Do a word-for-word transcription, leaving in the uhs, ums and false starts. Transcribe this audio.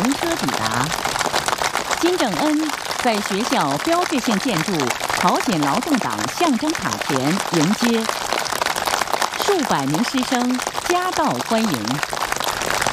车抵达。金正恩在学校标志性建筑朝鲜劳动党象征塔前迎接，数百名师生夹道欢迎。